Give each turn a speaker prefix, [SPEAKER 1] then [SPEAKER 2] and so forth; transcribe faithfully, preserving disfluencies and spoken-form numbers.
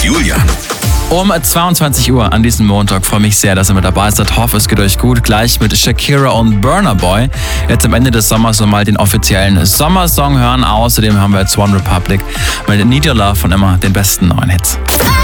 [SPEAKER 1] mit Julian.
[SPEAKER 2] Um zweiundzwanzig Uhr an diesem Montag. Freue mich sehr, dass ihr mit dabei seid. Hoffe, es geht euch gut. Gleich mit Shakira und Burna Boy. Jetzt am Ende des Sommers nochmal den offiziellen Sommersong hören. Außerdem haben wir jetzt One Republic mit Need Your Love und immer den besten neuen Hits.